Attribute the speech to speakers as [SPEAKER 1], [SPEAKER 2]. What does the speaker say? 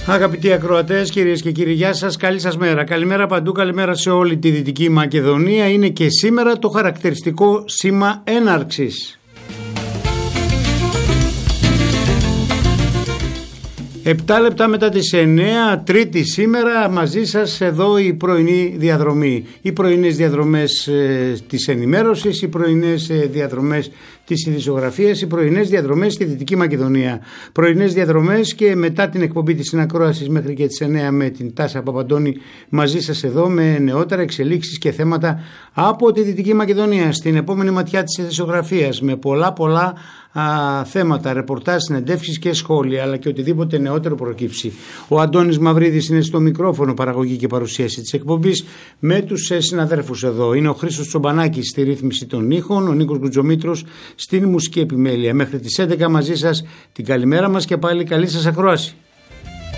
[SPEAKER 1] Αγαπητοί ακροατές, κυρίες και κύριοι, γεια σας, καλή σας μέρα. Καλημέρα παντού, καλημέρα σε όλη τη Δυτική Μακεδονία. Είναι και σήμερα το χαρακτηριστικό σήμα έναρξης. 7 λεπτά μετά τις 9, Τρίτη σήμερα, μαζί σας εδώ η πρωινή διαδρομή. Οι πρωινές διαδρομές της ενημέρωσης, οι πρωινές διαδρομές της ειδησιογραφίας, οι πρωινές διαδρομές στη Δυτική Μακεδονία. Πρωινές διαδρομές και μετά την εκπομπή της συνακρόασης μέχρι και τις 9 με την Τάσα Παπαντώνη μαζί σας εδώ με νεότερα εξελίξεις και θέματα από τη Δυτική Μακεδονία. Στην επόμενη ματιά της ειδησιογραφίας με πολλά θέματα, ρεπορτάζ, συνεντεύξεις και σχόλια, αλλά και οτιδήποτε νεότερο προκύψει. Ο Αντώνης Μαυρίδης είναι στο μικρόφωνο, παραγωγή και παρουσίαση της εκπομπής με τους συναδέρφους εδώ. Είναι ο Χρήστος Τσομπανάκης στη ρύθμιση των ήχων, ο Νίκος Γκουτζομήτρος στην μουσική επιμέλεια. Μέχρι τις 11 μαζί σας, την καλημέρα μας και πάλι καλή σας ακρόαση.